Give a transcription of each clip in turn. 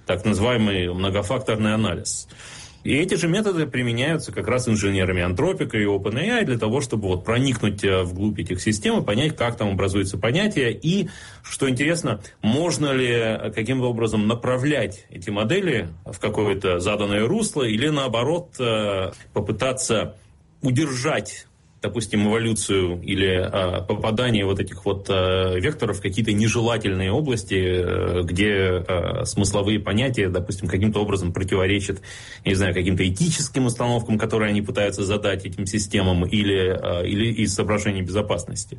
так называемый многофакторный анализ. И эти же методы применяются как раз инженерами Антропика и OpenAI для того, чтобы вот проникнуть вглубь этих систем и понять, как там образуется понятие. И, что интересно, можно ли каким-то образом направлять эти модели в какое-то заданное русло или, наоборот, попытаться удержать, допустим, эволюцию или попадание вот этих вот векторов в какие-то нежелательные области, где смысловые понятия, допустим, каким-то образом противоречат, я не знаю, каким-то этическим установкам, которые они пытаются задать этим системам, или из соображений безопасности.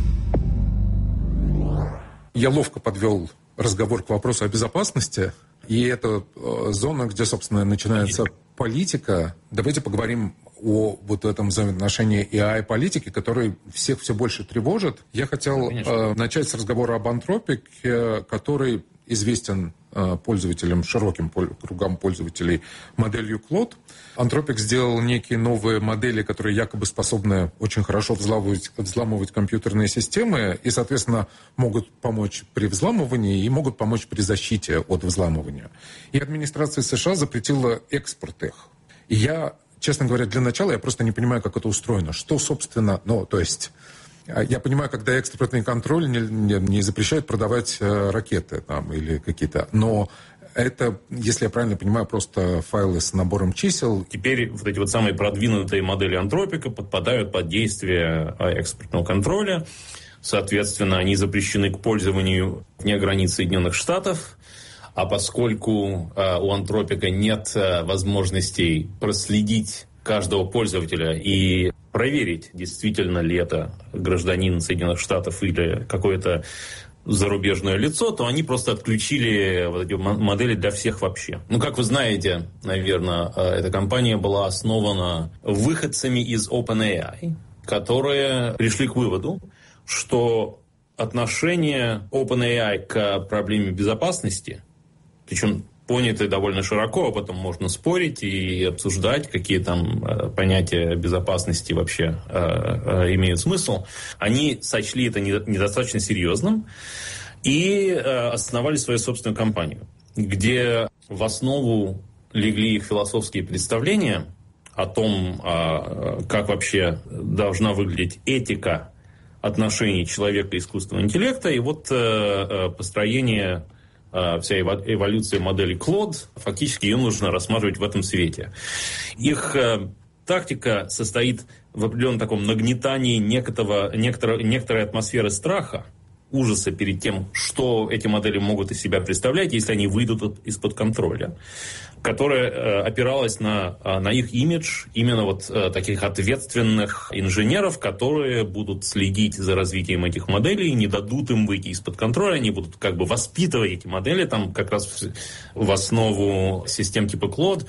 Я ловко подвел разговор к вопросу о безопасности, и это зона, где, собственно, начинается политика. Давайте поговорим о вот этом взаимоотношении AI-политики, который всех все больше тревожит. Я хотел начать с разговора об Антропике, который известен пользователям, широким кругам пользователей моделью Claude. Антропик сделал некие новые модели, которые якобы способны очень хорошо взламывать компьютерные системы и, соответственно, могут помочь при взламывании и могут помочь при защите от взламывания. И администрация США запретила экспорт их. И я, честно говоря, для начала я просто не понимаю, как это устроено. Что, собственно, я понимаю, когда экспортный контроль не запрещает продавать ракеты там, или какие-то, но это, если я правильно понимаю, просто файлы с набором чисел. Теперь вот эти вот самые продвинутые модели Антропика подпадают под действие экспортного контроля. Соответственно, они запрещены к пользованию вне границ Соединенных Штатов. А поскольку у Антропика нет возможностей проследить каждого пользователя и проверить, действительно ли это гражданин Соединенных Штатов или какое-то зарубежное лицо, то они просто отключили вот эти модели для всех вообще. Ну, как вы знаете, наверное, эта компания была основана выходцами из OpenAI, которые пришли к выводу, что отношение OpenAI к проблеме безопасности, причем поняты довольно широко, об этом можно спорить и обсуждать, какие там понятия безопасности вообще имеют смысл. Они сочли это недостаточно серьезным и основали свою собственную компанию, где в основу легли их философские представления о том, как вообще должна выглядеть этика отношений человека и искусственного интеллекта, и вот построение вся эволюция модели Claude, фактически ее нужно рассматривать в этом свете. Их тактика состоит в определенном таком нагнетании некоторой атмосферы страха, ужаса перед тем, что эти модели могут из себя представлять, если они выйдут из-под контроля, которая опиралась на их имидж именно вот таких ответственных инженеров, которые будут следить за развитием этих моделей, не дадут им выйти из-под контроля, они будут как бы воспитывать эти модели, там как раз в основу систем типа Claude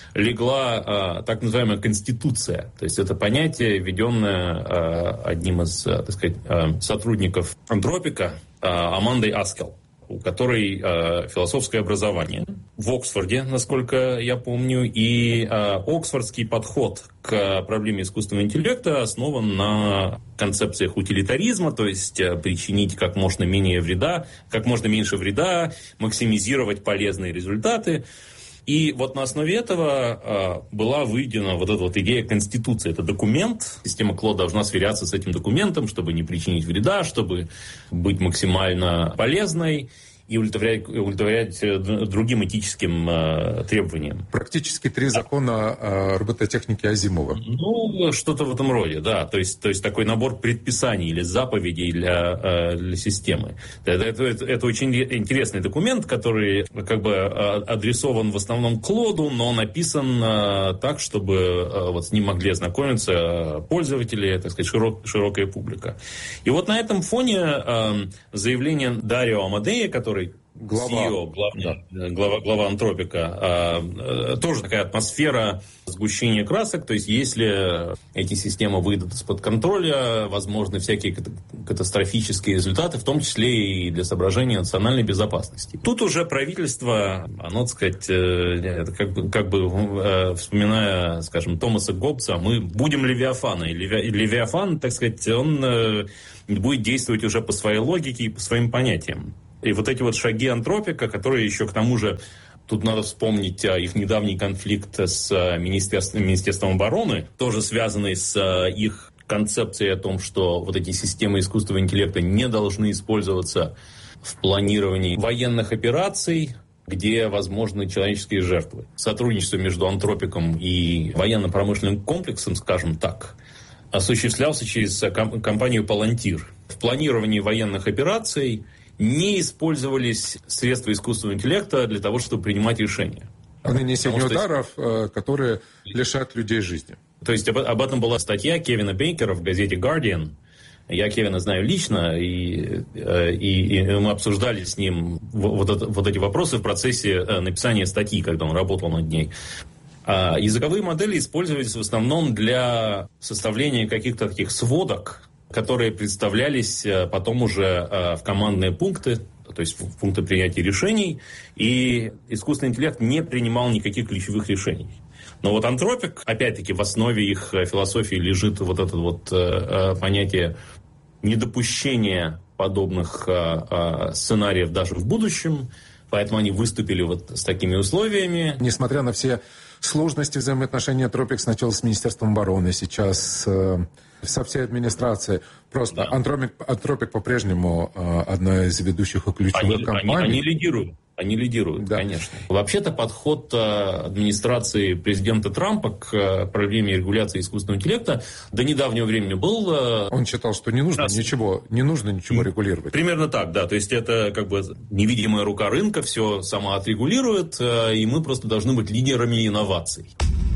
легла так называемая конституция. То есть это понятие, введенное одним из, так сказать, сотрудников Антропика, Амандой Аскел, у которой философское образование в Оксфорде, насколько я помню, и оксфордский подход к проблеме искусственного интеллекта основан на концепциях утилитаризма, то есть причинить как можно меньше вреда, максимизировать полезные результаты. И вот на основе этого была выведена вот эта вот идея конституции. Это документ. Система Claude должна сверяться с этим документом, чтобы не причинить вреда, чтобы быть максимально полезной и удовлетворять другим этическим требованиям. Практически 3 закона робототехники Азимова. Ну, что-то в этом роде, да. То есть такой набор предписаний или заповедей для системы. Это очень интересный документ, который как бы адресован в основном Клоду, но написан так, чтобы вот с ним могли ознакомиться пользователи, так сказать, широкая публика. И вот на этом фоне заявление Дарио Амадея, который CEO, глава Антропика, тоже такая атмосфера сгущения красок. То есть, если эти системы выйдут из-под контроля, возможны всякие катастрофические результаты, в том числе и для соображения национальной безопасности. Тут уже правительство, оно, так сказать, как бы вспоминая, скажем, Томаса Гоббса, мы будем Левиафана. И Левиафан, так сказать, он будет действовать уже по своей логике и по своим понятиям. И вот эти вот шаги Антропика, которые еще к тому же Тут надо вспомнить их недавний конфликт с Министерством обороны, тоже связанный с их концепцией о том, что вот эти системы искусственного интеллекта не должны использоваться в планировании военных операций, где возможны человеческие жертвы. Сотрудничество между Антропиком и военно-промышленным комплексом, скажем так, осуществлялся через компанию Palantir. В планировании военных операций не использовались средства искусственного интеллекта для того, чтобы принимать решения. О нанесении ударов, которые лишат людей жизни. То есть об этом была статья Кевина Бейкера в газете «Guardian». Я Кевина знаю лично, и мы обсуждали с ним вот эти вопросы в процессе написания статьи, когда он работал над ней. Языковые модели использовались в основном для составления каких-то таких сводок, которые представлялись потом уже в командные пункты, то есть в пункты принятия решений, и искусственный интеллект не принимал никаких ключевых решений. Но вот Антропик, опять-таки, в основе их философии лежит вот это вот понятие недопущения подобных сценариев даже в будущем, поэтому они выступили вот с такими условиями. Несмотря на все сложности взаимоотношений Антропик сначала с Министерством обороны, сейчас со всей администрацией. Просто да. Антропик по-прежнему одна из ведущих и ключевых компаний. Они лидируют, да. Конечно. Вообще-то подход администрации президента Трампа к проблеме регуляции искусственного интеллекта до недавнего времени был... Он считал, что не нужно ничего регулировать. Примерно так, да. То есть это как бы невидимая рука рынка все сама отрегулирует, и мы просто должны быть лидерами инноваций.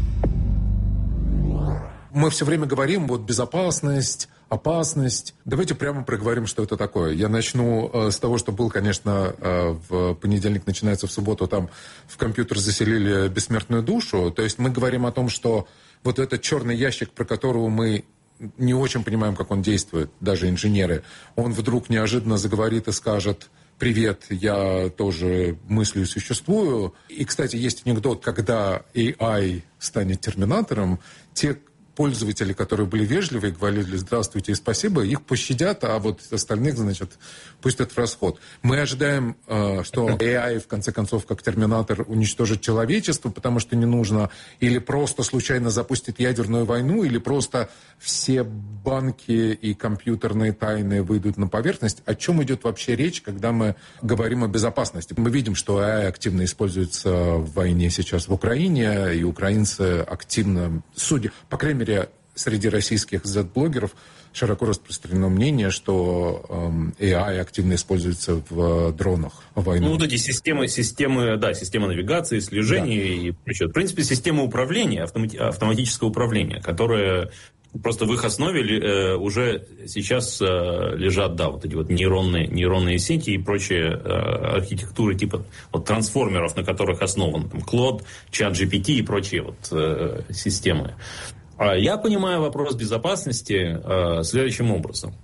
Мы все время говорим, вот безопасность, опасность. Давайте прямо проговорим, что это такое. Я начну с того, что был, конечно, в понедельник начинается в субботу, там в компьютер заселили бессмертную душу. То есть мы говорим о том, что вот этот черный ящик, про которого мы не очень понимаем, как он действует, даже инженеры, он вдруг неожиданно заговорит и скажет: «Привет, я тоже мыслю и существую». И, кстати, есть анекдот, когда AI станет терминатором, те пользователи, которые были вежливы и говорили «здравствуйте» и «спасибо», их пощадят, а вот остальных, значит, пустят в расход. Мы ожидаем, что AI, в конце концов, как терминатор, уничтожит человечество, потому что не нужно, или просто случайно запустит ядерную войну, или просто все банки и компьютерные тайны выйдут на поверхность. О чем идет вообще речь, когда мы говорим о безопасности? Мы видим, что AI активно используется в войне сейчас в Украине, и украинцы активно, судя, по крайней мере, среди российских Z-блогеров широко распространено мнение, что AI активно используется в дронах в войну. Ну, вот эти системы навигации, слежения, да, и прочее. В принципе, система управления, автоматического управления, которая просто в их основе уже сейчас лежат, да, вот эти вот нейронные сети и прочие архитектуры типа вот трансформеров, на которых основан там Claude, ChatGPT и прочие вот системы. Я понимаю вопрос безопасности следующим образом.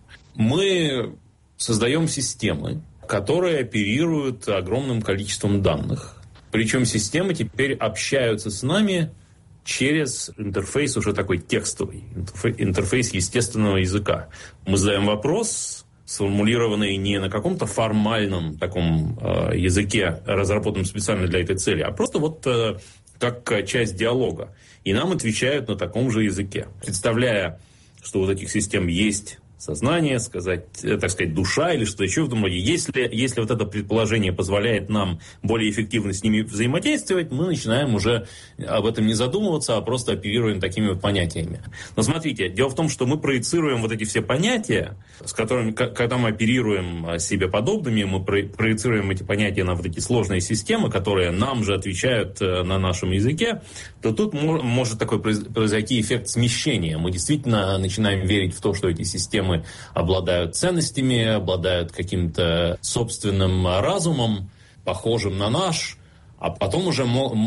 Мы создаем системы, которые оперируют огромным количеством данных. Причем системы теперь общаются с нами через интерфейс уже такой текстовый, интерфейс естественного языка. Мы задаем вопрос, сформулированный не на каком-то формальном таком языке, разработанном специально для этой цели, а просто вот как часть диалога. И нам отвечают на таком же языке. Представляя, что у таких систем есть сознание, так сказать, душа или что еще в этом роде. Если вот это предположение позволяет нам более эффективно с ними взаимодействовать, мы начинаем уже об этом не задумываться, а просто оперируем такими вот понятиями. Но смотрите, дело в том, что мы проецируем вот эти все понятия, с которыми, когда мы оперируем себе подобными, мы проецируем эти понятия на вот эти сложные системы, которые нам же отвечают на нашем языке, то тут может такой произойти эффект смещения. Мы действительно начинаем верить в то, что эти системы обладают ценностями, обладают каким-то собственным разумом, похожим на наш, а потом уже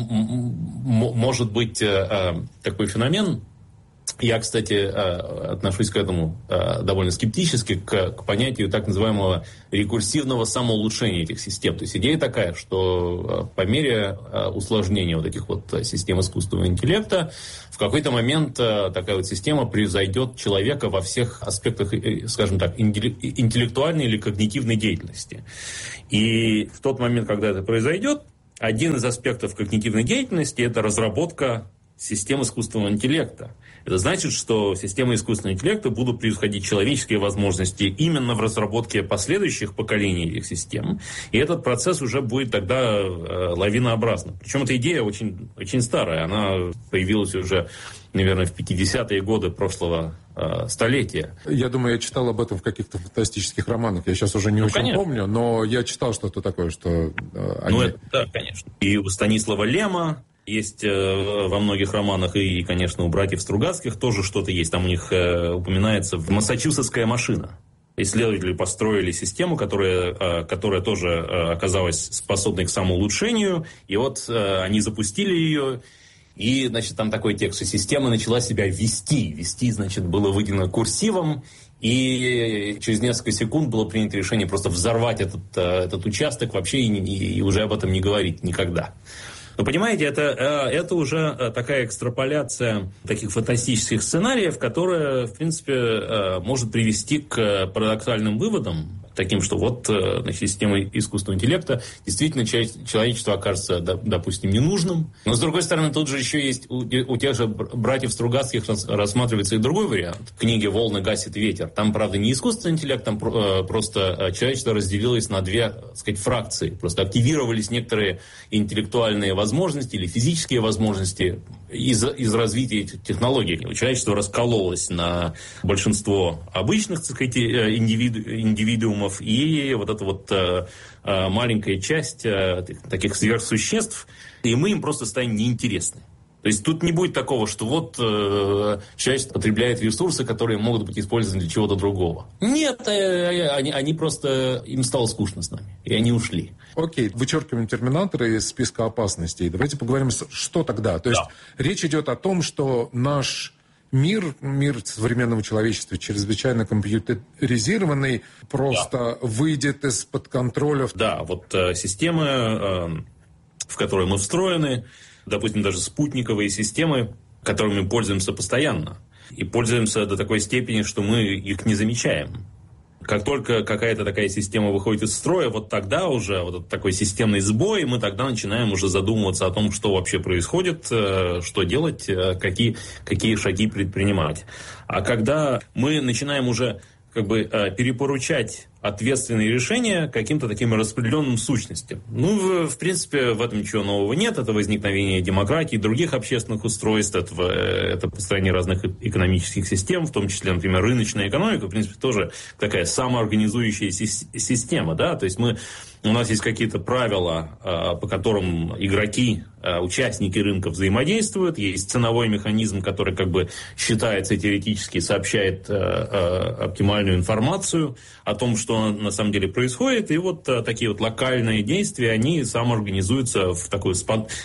может быть такой феномен. Я, кстати, отношусь к этому довольно скептически, к понятию так называемого рекурсивного самоулучшения этих систем. То есть идея такая, что по мере усложнения вот этих вот систем искусственного интеллекта в какой-то момент такая вот система превзойдет человека во всех аспектах, скажем так, интеллектуальной или когнитивной деятельности. И в тот момент, когда это произойдет, один из аспектов когнитивной деятельности – это разработка систем искусственного интеллекта. Это значит, что системы искусственного интеллекта будут превосходить человеческие возможности именно в разработке последующих поколений этих систем. И этот процесс уже будет тогда лавинообразным. Причем эта идея очень, очень старая. Она появилась уже, наверное, в 50-е годы прошлого столетия. Я думаю, я читал об этом в каких-то фантастических романах. Я сейчас уже не очень конечно. помню, но я читал что-то такое, что... Да, конечно. И у Станислава Лема есть во многих романах, и, конечно, у братьев Стругацких тоже что-то есть. Там у них упоминается «Массачусетская машина». Исследователи построили систему, которая тоже оказалась способной к самоулучшению. И вот они запустили ее. И, значит, там такой текст, что система начала себя вести. Вести, значит, было выделено курсивом. И через несколько секунд было принято решение просто взорвать этот участок вообще и уже об этом не говорить никогда. Но понимаете, это уже такая экстраполяция таких фантастических сценариев, которая, в принципе, может привести к парадоксальным выводам, таким, что вот система искусственного интеллекта действительно человечество окажется, допустим, ненужным. Но, с другой стороны, тут же еще есть у тех же братьев Стругацких рассматривается и другой вариант. В книге «Волны гасит ветер». Там, правда, не искусственный интеллект, там просто человечество разделилось на две, так сказать, фракции. Просто активировались некоторые интеллектуальные возможности или физические возможности из развития этих технологий. Человечество раскололось на большинство обычных, так сказать, индивидуумов и вот эта вот маленькая часть таких сверхсуществ, и мы им просто станем неинтересны. То есть тут не будет такого, что вот человечество потребляет ресурсы, которые могут быть использованы для чего-то другого. Нет, они просто, им стало скучно с нами, и они ушли. Окей, вычеркиваем терминаторы из списка опасностей. Давайте поговорим, что тогда. То есть речь идет о том, что наш мир современного человечества, чрезвычайно компьютеризированный, просто выйдет из-под контроля. Да, вот системы, в которые мы встроены, допустим, даже спутниковые системы, которыми мы пользуемся постоянно. И пользуемся до такой степени, что мы их не замечаем. Как только какая-то такая система выходит из строя, вот тогда уже вот такой системный сбой, мы тогда начинаем уже задумываться о том, что вообще происходит, что делать, какие шаги предпринимать. А когда мы начинаем уже перепоручать ответственные решения каким-то таким распределенным сущностям. В принципе, в этом ничего нового нет. Это возникновение демократии, других общественных устройств, это построение разных экономических систем, в том числе, например, рыночная экономика, в принципе, тоже такая самоорганизующаяся система. Да? То есть у нас есть какие-то правила, по которым игроки, участники рынка взаимодействуют. Есть ценовой механизм, который считается теоретически, сообщает оптимальную информацию о том, что на самом деле происходит. И вот такие вот локальные действия, они самоорганизуются в такую,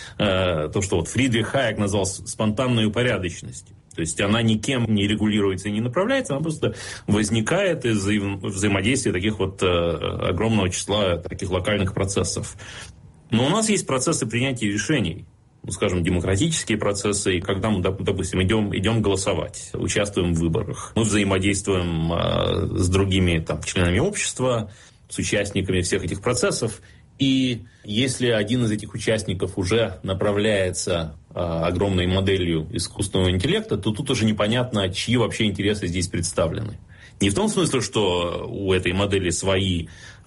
то, что вот Фридрих Хайек назвал спонтанной упорядоченностью. То есть она никем не регулируется и не направляется, она просто возникает из взаимодействия таких вот огромного числа таких локальных процессов. Но у нас есть процессы принятия решений, скажем, демократические процессы, и когда мы, допустим, идем голосовать, участвуем в выборах, мы взаимодействуем с другими членами общества, с участниками всех этих процессов, и если один из этих участников уже направляется огромной моделью искусственного интеллекта, то тут уже непонятно, чьи вообще интересы здесь представлены. Не в том смысле, что у этой модели свои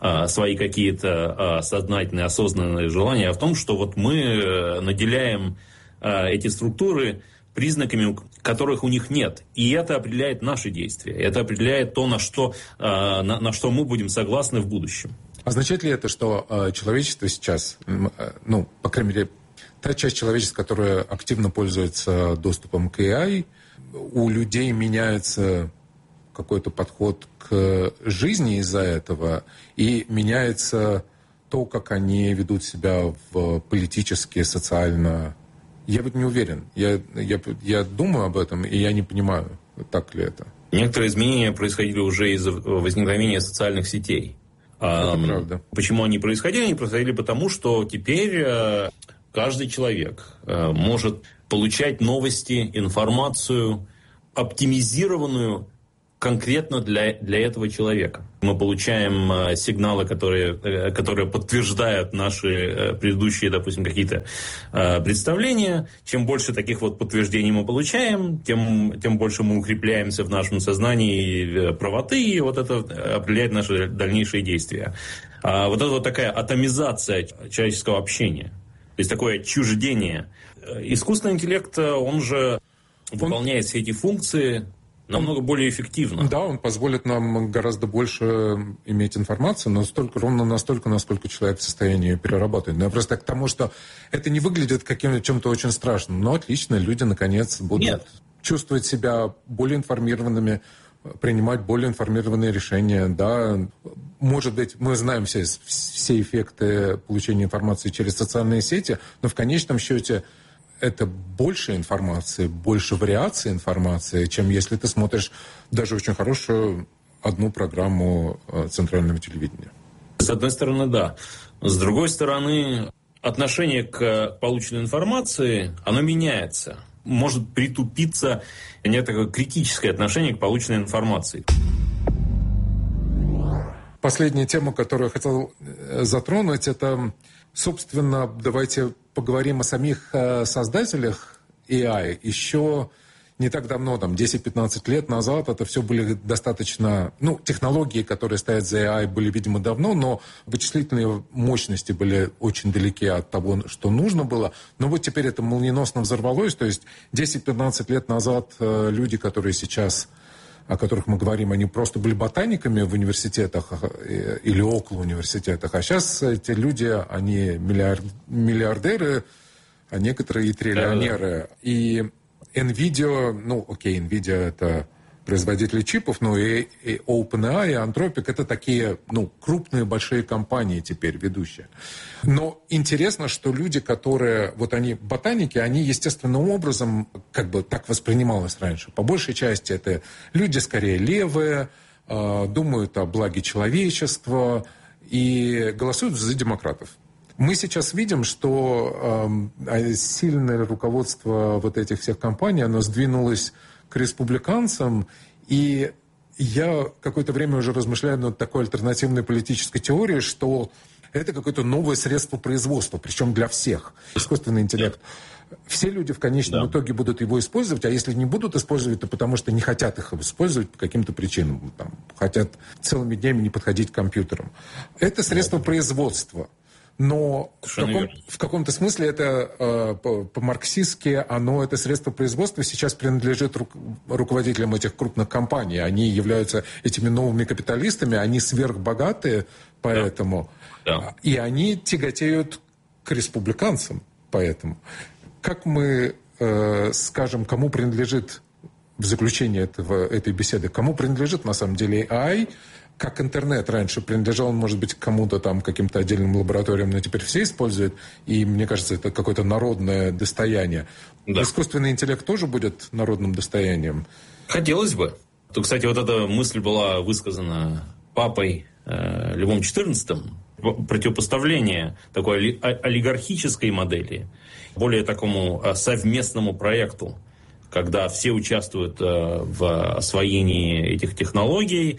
какие-то сознательные, осознанные желания, а в том, что вот мы наделяем эти структуры признаками, которых у них нет. И это определяет наши действия. Это определяет то, на что мы будем согласны в будущем. Означает ли это, что человечество сейчас, по крайней мере, та часть человечества, которая активно пользуется доступом к AI, у людей меняется какой-то подход к жизни из-за этого, и меняется то, как они ведут себя политически, социально? Я не уверен. Я думаю об этом, и я не понимаю, так ли это. Некоторые изменения происходили уже из-за возникновения социальных сетей. Это правда. Почему они происходили? Они происходили потому, что теперь каждый человек может получать новости, информацию, оптимизированную конкретно для этого человека. Мы получаем сигналы, которые подтверждают наши предыдущие, допустим, какие-то представления. Чем больше таких вот подтверждений мы получаем, тем больше мы укрепляемся в нашем сознании правоты, и вот это определяет наши дальнейшие действия. Вот это вот такая атомизация человеческого общения, то есть такое отчуждение. Искусственный интеллект, он же выполняет все эти функции намного более эффективно. Да, он позволит нам гораздо больше иметь информацию, но ровно настолько, насколько человек в состоянии перерабатывать. Но я просто к тому, что это не выглядит чем-то очень страшным, но отлично, люди, наконец, будут чувствовать себя более информированными, принимать более информированные решения. Да. Может быть, мы знаем все эффекты получения информации через социальные сети, но в конечном счете это больше информации, больше вариаций информации, чем если ты смотришь даже очень хорошую одну программу центрального телевидения. С одной стороны, да. С другой стороны, отношение к полученной информации, оно меняется. Может притупиться некое критическое отношение к полученной информации. Последняя тема, которую я хотел затронуть, это, собственно, давайте поговорим о самих создателях AI. Еще не так давно, 10-15 лет назад, это все были достаточно... технологии, которые стоят за AI, были, видимо, давно, но вычислительные мощности были очень далеки от того, что нужно было. Но вот теперь это молниеносно взорвалось. То есть 10-15 лет назад люди, которые сейчас... о которых мы говорим, они просто были ботаниками в университетах или около университетах. А сейчас эти люди, они миллиардеры, а некоторые и триллионеры. И NVIDIA, NVIDIA это производители чипов, но и OpenAI, и Anthropic это такие, крупные большие компании теперь ведущие. Но интересно, что люди, которые, они ботаники, они естественным образом, так воспринималось раньше. По большей части это люди скорее левые, думают о благе человечества и голосуют за демократов. Мы сейчас видим, что сильное руководство этих всех компаний, оно сдвинулось к республиканцам, и я какое-то время уже размышляю над такой альтернативной политической теорией, что это какое-то новое средство производства, причем для всех. Искусственный интеллект. Все люди в конечном итоге будут его использовать, а если не будут использовать, то потому что не хотят их использовать по каким-то причинам. Хотят целыми днями не подходить к компьютерам. Это средство производства. Но в каком-то смысле это по-марксистски, это средство производства сейчас принадлежит руководителям этих крупных компаний. Они являются этими новыми капиталистами, они сверхбогатые, поэтому... Да. И они тяготеют к республиканцам, поэтому. Как мы скажем, кому принадлежит в заключение этой беседы, кому принадлежит на самом деле AI, как интернет раньше принадлежал, он, может быть, кому-то каким-то отдельным лабораториям, но теперь все используют, и мне кажется, это какое-то народное достояние. Да. Искусственный интеллект тоже будет народным достоянием? Хотелось бы. То, кстати, эта мысль была высказана папой Львом XIV, противопоставление такой олигархической модели, более такому совместному проекту, когда все участвуют в освоении этих технологий,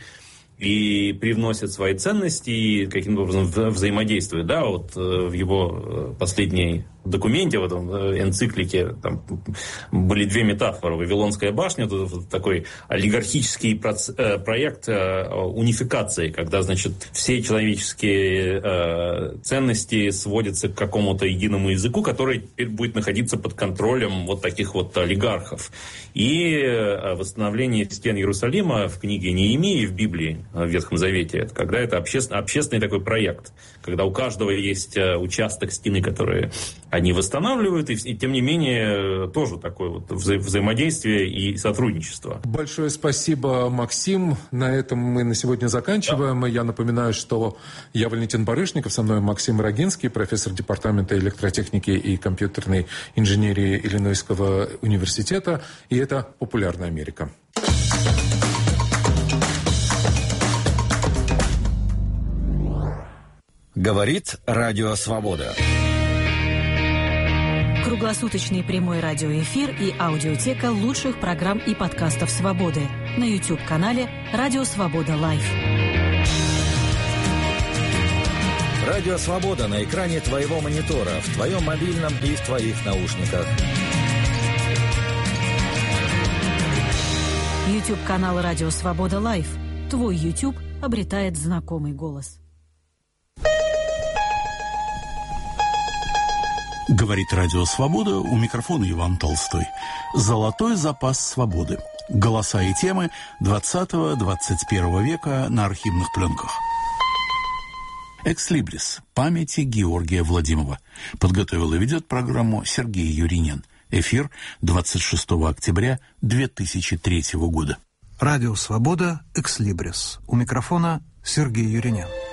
и привносят свои ценности и каким-то образом взаимодействуют. Да, в его последней документе, в этом энциклике, там были две метафоры. Вавилонская башня, такой олигархический проект унификации, когда, все человеческие ценности сводятся к какому-то единому языку, который теперь будет находиться под контролем таких олигархов. И восстановление стен Иерусалима в книге Неемии в Библии, в Ветхом Завете, это когда это общественный такой проект, когда у каждого есть участок стены, который они восстанавливают, и тем не менее тоже такое взаимодействие и сотрудничество. Большое спасибо, Максим. На этом мы на сегодня заканчиваем. Да. Я напоминаю, что я Валентин Барышников, со мной Максим Рогинский, профессор департамента электротехники и компьютерной инженерии Иллинойского университета. И это «Популярная Америка». Говорит Радио Свобода. Круглосуточный прямой радиоэфир и аудиотека лучших программ и подкастов «Свободы» на YouTube-канале «Радио Свобода Лайв». Радио Свобода на экране твоего монитора, в твоем мобильном и в твоих наушниках. YouTube-канал «Радио Свобода Лайв». Твой YouTube обретает знакомый голос. Говорит Радио Свобода, у микрофона Иван Толстой. Золотой запас свободы. Голоса и темы 20-21 века на архивных пленках. «Экслибрис. Памяти Георгия Владимова». Подготовил и ведет программу Сергей Юринин. Эфир 26 октября 2003 года. Радио Свобода. Экслибрис. У микрофона Сергей Юринин.